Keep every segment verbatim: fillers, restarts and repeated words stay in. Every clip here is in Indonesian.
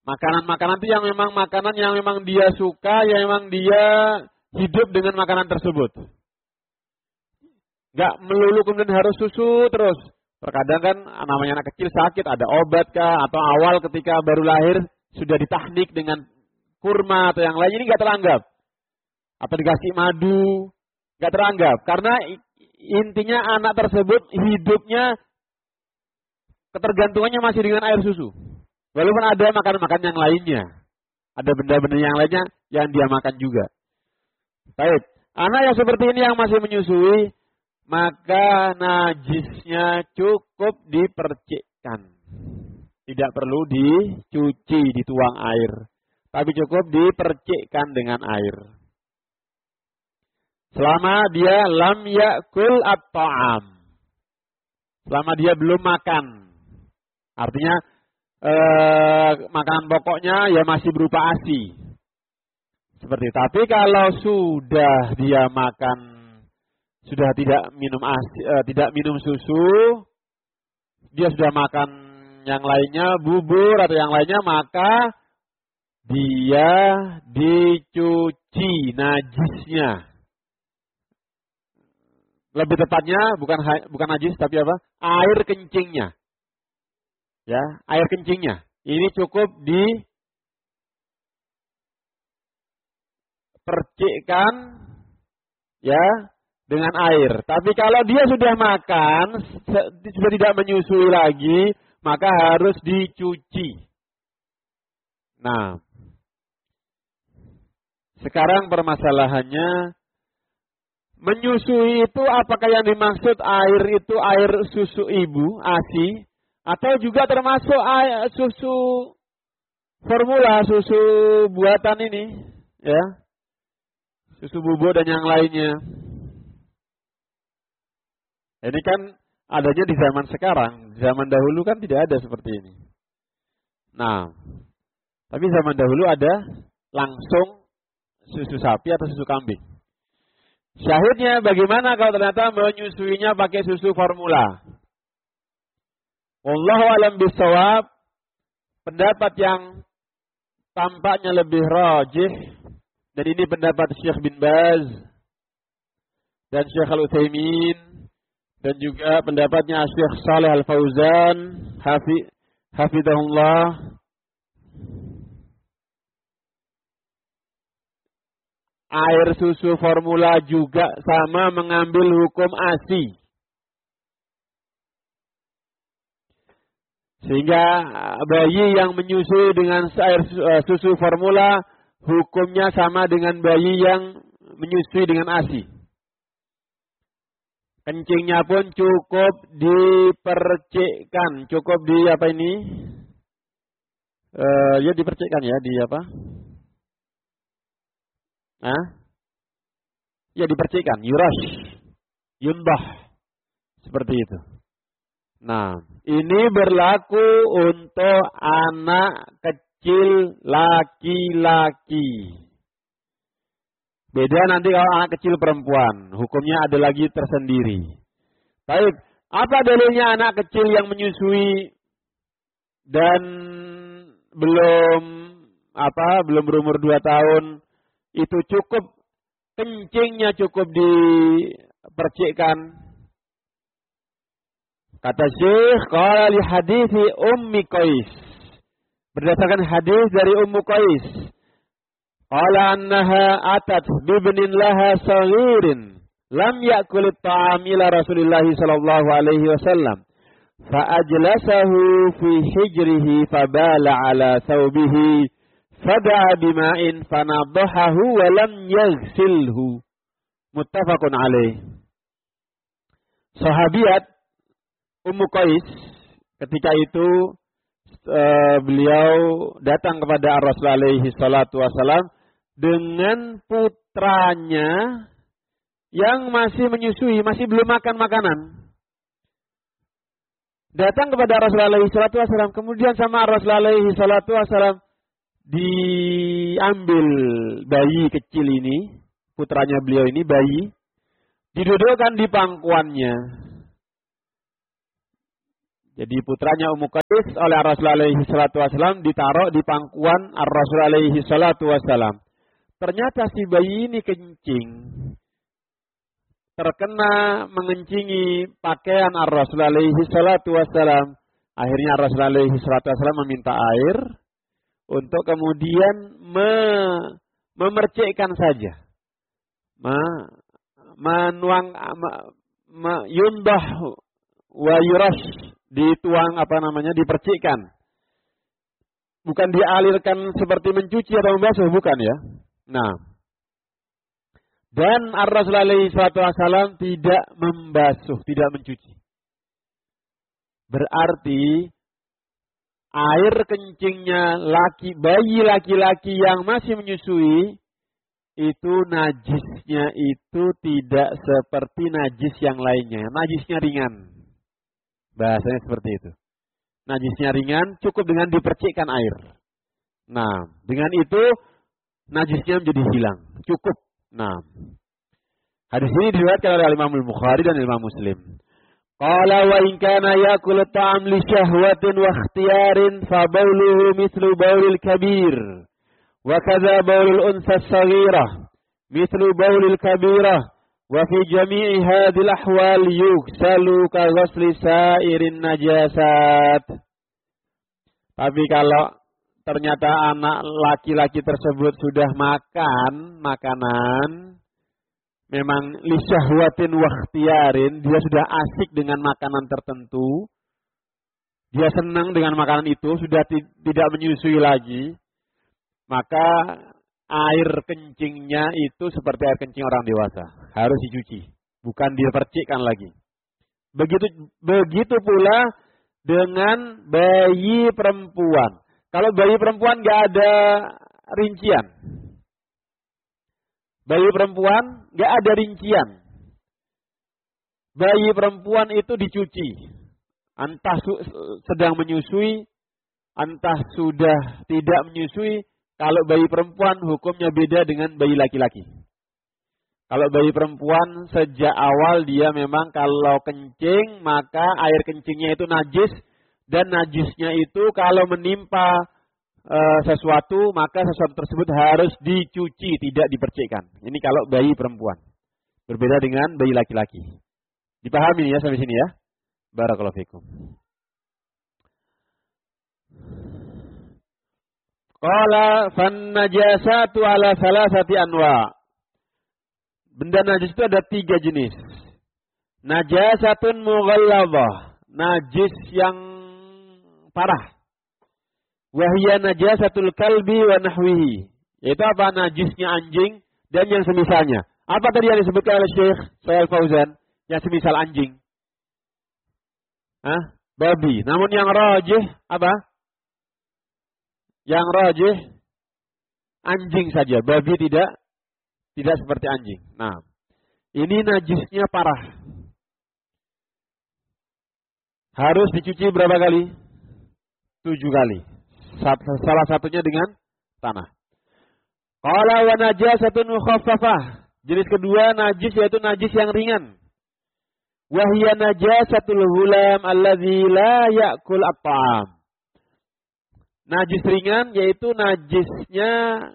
Makanan-makanan itu yang memang makanan yang memang dia suka, yang memang dia hidup dengan makanan tersebut. Gak melulu kemudian harus susu terus. Terkadang kan namanya anak kecil sakit, ada obat kah, atau awal ketika baru lahir sudah ditahnik dengan kurma atau yang lain, ini gak teranggap. Atau dikasih madu, gak teranggap. Karena intinya anak tersebut hidupnya, ketergantungannya masih dengan air susu. Walaupun ada makan-makan yang lainnya. Ada benda-benda yang lainnya yang dia makan juga. Baik, anak yang seperti ini yang masih menyusui, maka najisnya cukup dipercikkan. Tidak perlu dicuci, dituang air. Tapi cukup dipercikkan dengan air. Selama dia lam yakul at-ta'am. Selama dia belum makan. Artinya eh, makanan pokoknya ya masih berupa A S I. Seperti itu. Tapi kalau sudah dia makan, sudah tidak minum A S I, eh, tidak minum susu, dia sudah makan yang lainnya, bubur atau yang lainnya, maka dia dicuci najisnya. Lebih tepatnya bukan bukan najis tapi apa? Air kencingnya. Ya, air kencingnya. Ini cukup dipercikkan ya dengan air. Tapi kalau dia sudah makan, sudah tidak menyusui lagi, maka harus dicuci. Nah, sekarang permasalahannya, menyusui itu apakah yang dimaksud air itu air susu ibu, A S I, atau juga termasuk air susu formula, susu buatan ini, ya, susu bubuk dan yang lainnya. Ini kan adanya di zaman sekarang, di zaman dahulu kan tidak ada seperti ini. Nah, tapi zaman dahulu ada langsung susu sapi atau susu kambing. Syahidnya bagaimana kalau ternyata menyusuinya pakai susu formula? Wallahu a'lam bishawab, pendapat yang tampaknya lebih rajih, dan ini pendapat Syekh bin Baz dan Syekh Al-Utsaimin dan juga pendapatnya Syekh Shalih Al-Fauzan hafizahullah. Air susu formula juga sama mengambil hukum A S I. Sehingga bayi yang menyusui dengan air susu formula hukumnya sama dengan bayi yang menyusui dengan A S I. Kencingnya pun cukup dipercikkan, cukup di apa ini? Uh, ya dipercikkan ya, di apa? Hah? Ya dipercikkan, yurash, yunbah, seperti itu. Nah, ini berlaku untuk anak kecil laki-laki. Beda nanti kalau anak kecil perempuan, hukumnya ada lagi tersendiri. Baik, apa dalilnya anak kecil yang menyusui dan belum apa, belum berumur dua tahun? Itu cukup, kencingnya cukup dipercikkan. Kata Syekh, qala li hadithi Ummi Qais. Berdasarkan hadis dari Ummu Qais. Qala annaha atat bibnin laha saghirin lam ya'kul at-ta'am ila Rasulillah sallallahu alaihi wasallam. Fa ajlasahu fi hijrihi fabala ala thawbihi. Fada'a bima'in fanadhahahu wa lam yaghsilhu. Muttafaqun alaih. Sahabiat Ummu Qais ketika itu uh, beliau datang kepada Rasulullah alaihi salatu wasalam dengan putranya yang masih menyusui, masih belum makan makanan. Datang kepada Rasulullah alaihi salatu wasalam, kemudian sama Rasulullah alaihi salatu wasalam diambil bayi kecil ini, putranya beliau ini bayi, didudukkan di pangkuannya. Jadi putranya Ummu Qais oleh Rasulullah alaihi salatu wasallam ditaruh di pangkuan Ar-Rasul alaihi salatu wasallam. Ternyata si bayi ini kencing. Terkena mengencingi pakaian Ar-Rasul alaihi salatu wasallam. Akhirnya Ar-Rasul alaihi salatu wasallam meminta air untuk kemudian me, memercikkan saja. Me, menuang me, me, yundah wa yurash, dituang apa namanya, dipercikkan. Bukan dialirkan seperti mencuci atau membasuh, bukan ya. Nah, dan Ar-Rasul alaihi salatu wasallam tidak membasuh, tidak mencuci. Berarti air kencingnya laki bayi laki-laki yang masih menyusui itu najisnya itu tidak seperti najis yang lainnya. Najisnya ringan. Bahasanya seperti itu. Najisnya ringan, cukup dengan dipercikkan air. Nah, dengan itu najisnya menjadi hilang. Cukup. Nah, hadis ini diriwayatkan oleh Imam Al-Bukhari dan Imam Muslim. Qala wa in kana yakulu ta'am li syahwatin wa ikhtiyarin fa bauluhu mithlu baulil kabir. Wa kadza baulul unsa as-saghirah mithlu baulil kabirah. Wa fi jami'i hadhil ahwal yughsalu ka ghusli sa'irin najasat. Tapi kalau ternyata anak laki-laki tersebut sudah makan makanan, memang li syahwatin wa ikhtiyarin, dia sudah asik dengan makanan tertentu, dia senang dengan makanan itu, sudah tidak menyusui lagi, maka air kencingnya itu seperti air kencing orang dewasa, harus dicuci, bukan dipercikkan lagi. Begitu begitu pula dengan bayi perempuan. Kalau bayi perempuan nggak ada rincian, bayi perempuan nggak ada rincian, bayi perempuan itu dicuci, entah sedang menyusui, entah sudah tidak menyusui. Kalau bayi perempuan hukumnya beda dengan bayi laki-laki. Kalau bayi perempuan sejak awal dia memang kalau kencing maka air kencingnya itu najis, dan najisnya itu kalau menimpa e, sesuatu maka sesuatu tersebut harus dicuci, tidak dipercikkan. Ini kalau bayi perempuan. Berbeda dengan bayi laki-laki. Dipahami ya sampai sini ya. Barakallahu fikum. Qala fan najasatu ala salasati anwa. Benda najis itu ada tiga jenis. Najasatun mughalladzah, najis yang parah. Wa hiya najasatul kalbi wa nahwihi. Yaitu apa? Najisnya anjing dan yang semisalnya. Apa tadi yang disebutkan oleh Syekh Shalih Fauzan? Yang semisal anjing. Hah? Babi. Namun yang rajih apa? Yang rajih anjing saja, babi tidak tidak seperti anjing. Nah, ini najisnya parah. Harus dicuci berapa kali? Tujuh kali. Salah satunya dengan tanah. Qala wa najasatun mukhaffafah. Jenis kedua najis yaitu najis yang ringan. Wa hiya najasatul ghulam alladzi la ya'kul at-ta'am. Najis ringan yaitu najisnya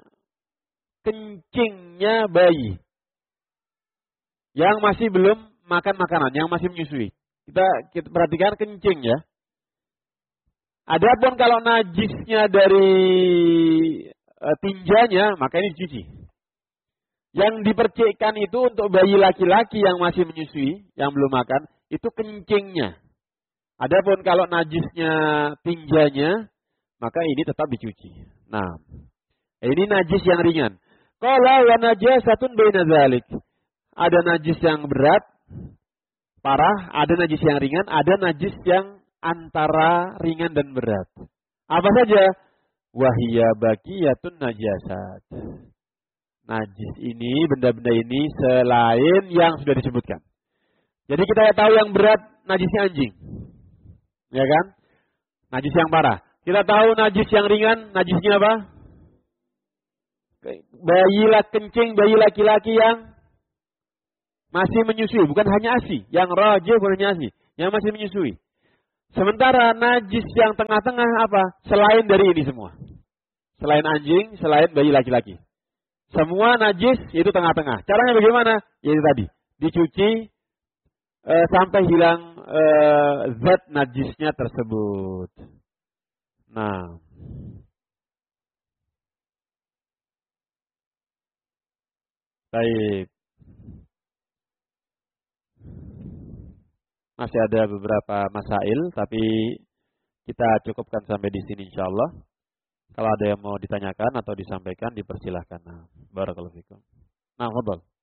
kencingnya bayi yang masih belum makan makanan, yang masih menyusui. Kita kita perhatikan kencing ya. Adapun kalau najisnya dari e, tinjanya, maka ini dicuci. Yang dipercikkan itu untuk bayi laki-laki yang masih menyusui, yang belum makan, itu kencingnya. Adapun kalau najisnya tinjanya, maka ini tetap dicuci. Nah, ini najis yang ringan. Qala wa najasatun baina dzalik. Ada najis yang berat, parah, ada najis yang ringan, ada najis yang antara ringan dan berat. Apa saja? Wahiyya baqiyatun najasat. Najis ini, benda-benda ini selain yang sudah disebutkan. Jadi kita tahu yang berat najisnya anjing. Ya kan? Najis yang parah. Kita tahu najis yang ringan, najisnya apa? Bayi laki kencing, bayi laki-laki yang masih menyusui, bukan hanya asi. Yang rajih bukan hanya asi, yang masih menyusui. Sementara najis yang tengah-tengah apa? Selain dari ini semua. Selain anjing, selain bayi laki-laki. Semua najis itu tengah-tengah. Caranya bagaimana? Yaitu tadi. Dicuci e, sampai hilang e, zat najisnya tersebut. Nah. Baik. Masih ada beberapa masail, tapi kita cukupkan sampai di sini insyaallah. Kalau ada yang mau ditanyakan atau disampaikan, dipersilahkan. Nah, barakallahu fikum. Nah, fadhal.